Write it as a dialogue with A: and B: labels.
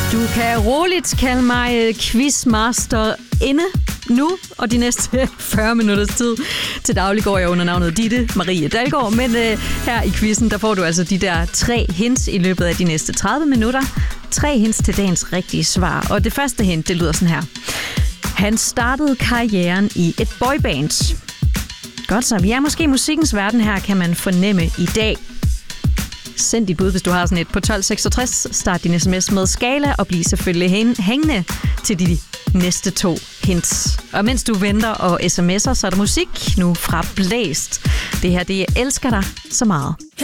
A: Du kan roligt kalde mig quizmaster inde nu, og de næste 40 minutters tid. Til daglig går jeg under navnet Ditte Marie Dalgaard, men her i quizzen, der får du altså de der 3 hints i løbet af de næste 30 minutter. 3 hints til dagens rigtige svar, og det første hint, det lyder sådan her. Han startede karrieren i et boyband. Godt så, vi er måske i musikkens verden her, kan man fornemme i dag. Send dit bud, hvis du har sådan et på 1266. Start din sms med skala og bliv selvfølgelig hængende til de næste 2 hints. Og mens du venter og sms'er, så er der musik nu fra Blæst. Det her, det er Elsker dig så meget.